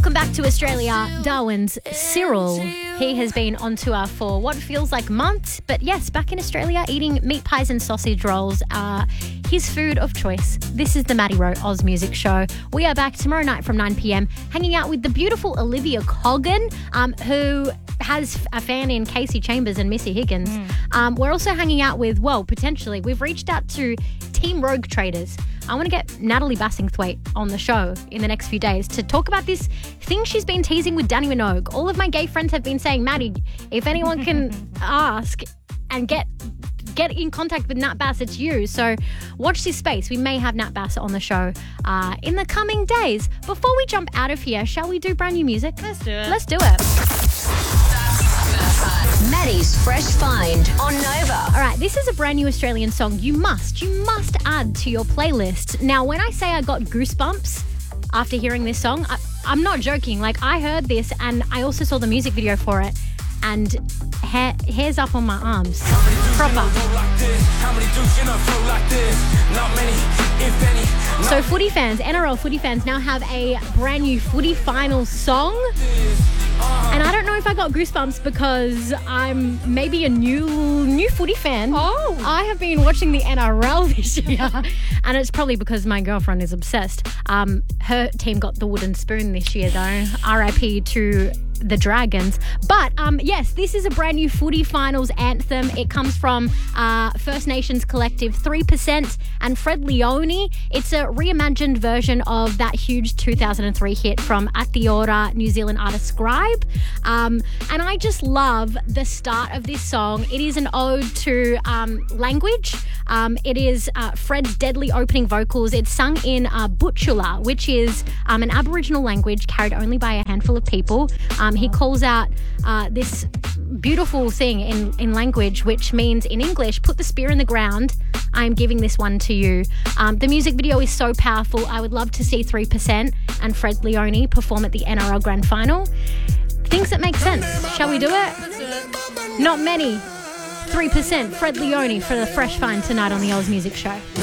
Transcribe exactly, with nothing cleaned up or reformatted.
Welcome back to Australia, Darwin's Cyril. He has been on tour for what feels like months, but yes, back in Australia, eating meat pies and sausage rolls are his food of choice. This is the Maddie Rowe Oz Music Show. We are back tomorrow night from nine p.m, hanging out with the beautiful Olivia Coggan, um, who has a fan in Casey Chambers and Missy Higgins. Mm. Um, we're also hanging out with, well, potentially, we've reached out to Team Rogue Traders. I want to get Natalie Bassingthwaite on the show in the next few days to talk about this thing she's been teasing with Danny Minogue. All of my gay friends have been saying, Maddie, if anyone can ask and get get in contact with Nat Bass, it's you. So watch this space. We may have Nat Bass on the show uh, in the coming days. Before we jump out of here, shall we do brand new music? Let's do it. Let's do it. Maddie's Fresh Find on Nova. All right, this is a brand new Australian song you must, you must add to your playlist. Now, when I say I got goosebumps after hearing this song, I, I'm not joking. Like, I heard this and I also saw the music video for it, and hair, hair's up on my arms. Proper. So footy fans, N R L footy fans now have a brand new footy final song. And I don't know if I got goosebumps because I'm maybe a new new footy fan. Oh. I have been watching the N R L this year, and it's probably because my girlfriend is obsessed. Um, her team got the wooden spoon this year, though. R I P to the Dragons. But um, yes, this is a brand new footy finals anthem. It comes from uh, First Nations collective three percent and Fred Leone. It's a reimagined version of that huge two thousand three hit from Aotearoa New Zealand artist Scribe. Um, and I just love the start of this song. It is an ode to um, language. Um, it is uh, Fred's deadly opening vocals. It's sung in uh, Butchulla, which is um, an Aboriginal language carried only by a handful of people. Um, he calls out uh, this beautiful thing in, in language, which means in English, put the spear in the ground. I am giving this one to you. Um, the music video is so powerful. I would love to see three percent and Fred Leone perform at the N R L Grand Final. Things that make sense. Shall we do it? Not many. three percent Fred Leone for the Fresh Find tonight on the Oz Music Show.